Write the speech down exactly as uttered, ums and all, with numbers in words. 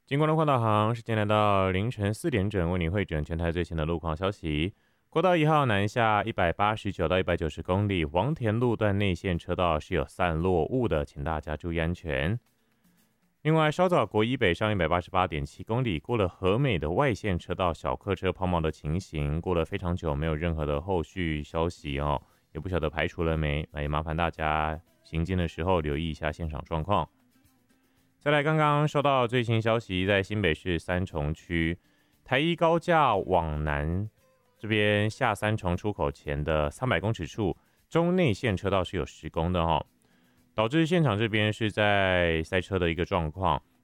经过的快导航，时间来到凌晨四点整，为你会诊全台最新的路况消息。国道一号南下一百八十九到一百九十公里，黄田路段内线车道是有散落雾的，请大家注意安全。另外，稍早国一北上一百八十八点七公里，过了和美的外线车道小客车抛锚的情形，过了非常久，没有任何的后续消息哦，也不晓得排除了没，那也麻烦大家行进的时候留意一下现场状况。再来，刚刚收到最新消息，在新北市三重区台一高架往南这边下三重出口前的三百公尺处，中内线车道是有施工的哦，导致现场这边是在塞车的一个状况。